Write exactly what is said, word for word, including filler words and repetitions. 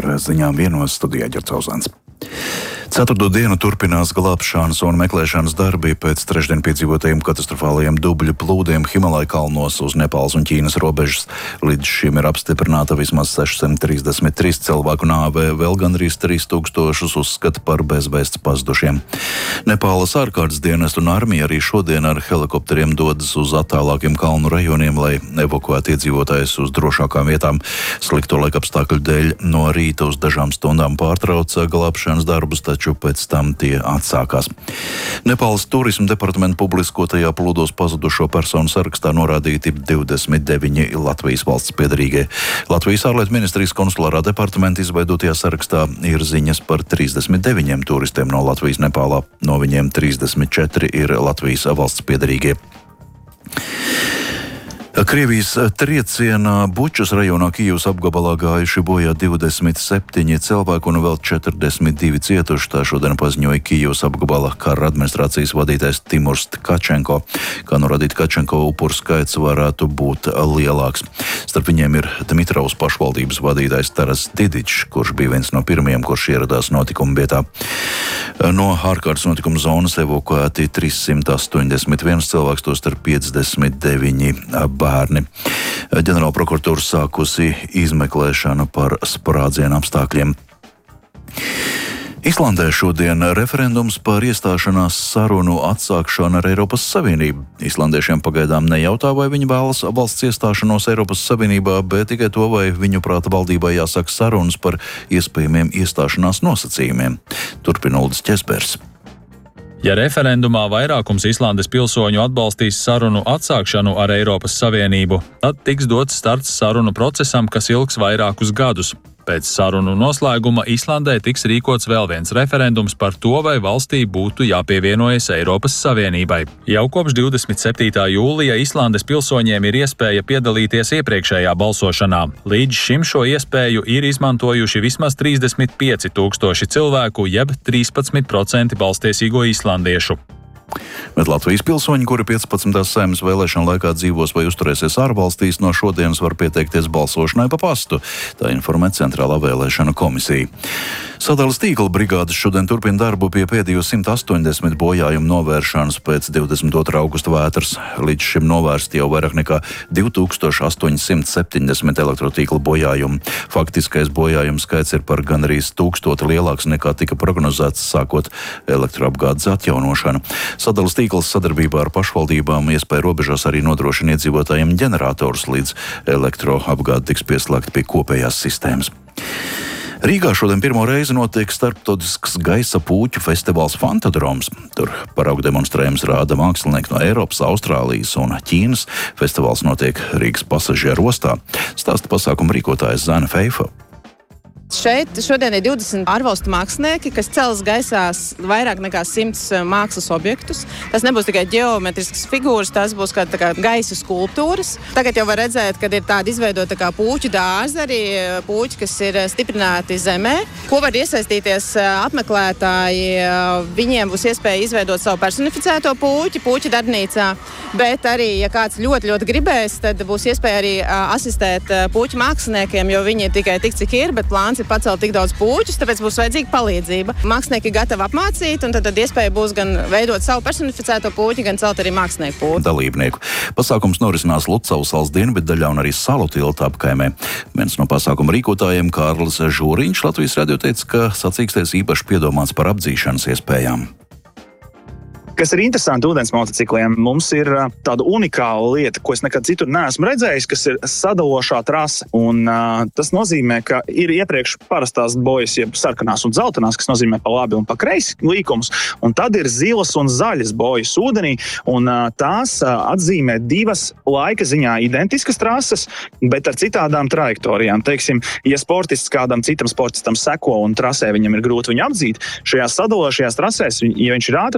ar ziņām vienos studijā Ģercauzāns. Ceturto dienu turpinās glābšanas un meklēšanas darbi pēc trešdien piedzīvotajiem katastrofālajiem dubļu plūdiem Himalaju kalnos uz Nepāles un Ķīnas robežas. Līdz šim ir apstiprināta vismaz sešsimt trīsdesmit trīs cilvēku nāve, vēl gandrīz trīs tūkstošus uzskata par bezvēsts pazudušiem. Nepāles ārkārtas dienestu un armija arī šodien ar helikopteriem dodas uz attālākiem kalnu rajoniem, lai evakuētu iedzīvotājus uz drošākām vietām. Slikto laikapstākļu dēļ no rīta uz dažām stundām pārtrauca glābšanas darbus, taču pēc tam tie atsākās. Nepāles turisma departamenta publiskotajā plūdos pazudušo personu sarakstā norādīti divdesmit deviņi Latvijas valsts piedarīgie. Latvijas ārlietu ministrijas konsulārā departamenta izveidotajā sarakstā ir ziņas par trīsdesmit deviņiem turistiem no Latvijas Nepālā. No viņiem trīsdesmit četri ir Latvijas valsts piedarīgie. Krievijas triecienā Bučas rajonā Kijivas apgabalā gājuši bojā divdesmit septiņi cilvēki un vēl četrdesmit divi cietuši. Tā šodien paziņoja Kijivas apgabala kara administrācijas vadītājs Timurs Tkačenko. Kā norādīt Tkačenko, upuru skaits varētu būt lielāks. Starp viņiem ir Dmitrovas pašvaldības vadītājs Taras Didičs, kurš bija viens no pirmajiem, kurš ieradās notikuma vietā. No ārkārtas notikuma zonas evakuēti trīssimt astoņdesmit viens cilvēks, tostarp piecdesmit deviņi bērni. Ģenerāla prokuratūra sākusi izmeklēšanu par sprādzienu apstākļiem. Islandē šodien referendums par iestāšanās sarunu atsākšanu ar Eiropas Savienību. Islandiešiem pagaidām nejautā, vai viņi vēlas valsts iestāšanos Eiropas Savienībā, bet tikai to, vai viņu prāta valdībai jāsāk sarunas par iespējamiem iestāšanās nosacījumiem. Turpina Uldis Ķespers. Ja referendumā vairākums Islandes pilsoņu atbalstīs sarunu atsākšanu ar Eiropas Savienību, tad tiks dots starts sarunu procesam, kas ilgs vairākus gadus. Pēc sarunu noslēguma Islandē tiks rīkots vēl viens referendums par to, vai valstī būtu jāpievienojas Eiropas Savienībai. Jau kopš divdesmit septītā jūlija Islandes pilsoņiem ir iespēja piedalīties iepriekšējā balsošanā. Līdz šim šo iespēju ir izmantojuši vismaz trīsdesmit pieci tūkstoši cilvēku, jeb trīspadsmit procenti balstiesīgo islandiešu. Bet Latvijas pilsoņi, kuri piecpadsmitās Saeimas vēlēšana laikā dzīvos vai uzturēsies ārvalstīs, no šodienas var pieteikties balsošanai pa pastu, tā informē Centrālā vēlēšana komisija. Sadales tīkla brigādes šodien turpina darbu pie pēdējo simt astoņdesmit bojājumu novēršanas pēc divdesmit otrā augusta vētras. Līdz šim novērsti jau vairāk nekā divi tūkstoši astoņsimt septiņdesmit elektrotīkla bojājumu. Faktiskais bojājumu skaits ir par gandrīz tūkstoti lielāks nekā tika prognozēts sākot elektroapgādes atjaunošanu. Sadales tīkls sadarbībā ar pašvaldībām iespēja robežās arī nodrošina iedzīvotājiem ģenerators, līdz elektroapgāde tiks pieslēgta pie kopējās sistēmas. Rīgā šodien pirmo reizi notiek starptautisks gaisa puķu festivāls Fantodroms. Tur paraugu demonstrējums rāda mākslinieki no Eiropas, Austrālijas un Ķīnas. Festivāls notiek Rīgas pasažieru ostā. Stāsta pasākuma rīkotājs Zana Feifa. Šeit šodien ir divdesmit ārvalstu mākslinieki, kas cels gaisā vairāk nekā simts mākslas objektus. Tas nebūs tikai ģeometriskas figūras, tas būs kā, tā kā gaisa skulptūras. Tagad jau var redzēt, ka ir tāda izveidota kā puķu dārza, arī puķi, kas ir stiprināti zemē. Ko var iesaistīties apmeklētāji? Viņiem būs iespēja izveidot savu personificēto puķi, puķu darbnīcā, bet arī, ja kāds ļoti, ļoti gribēs, tad būs iespēja arī asistēt puķu māksliniekiem, jo viņi ir tikai tik, cik ir, bet plāns ir pacelt tik daudz puķus, tāpēc būs vajadzīga palīdzība. Mākslinieki ir gatavi apmācīt, un tad, tad iespēja būs gan veidot savu personificēto puķi, gan celt arī mākslinieku puķi. Dalībnieku. Pasākums norisinās Lucavas salas dienviddaļā un arī Salu tilta apkaimē. Viens no pasākuma rīkotājiem, Kārlis Žūriņš, Latvijas radio teica, ka sacīksties īpaši piedomāts par apdzīšanas iespējām. Kas ir interesanti ūdens motocikliem, mums ir tāda unikāla lieta, ko es nekad citur neesmu redzējis, kas ir sadalošā trase. Un, uh, tas nozīmē, ka ir iepriekš parastās bojas, jeb sarkanās un dzeltenās, kas nozīmē pa labi un pa kreisi līkums, un tad ir zilas un zaļas bojas ūdenī, un uh, tās uh, atzīmē divas laika ziņā identiskas trases, bet ar citādām trajektorijām. Teiksim, ja sportists kādam citam sportistam seko un trasē viņam ir grūti viņu apdzīt, šajās sadalošajās trasēs, ja viņš ir ātri,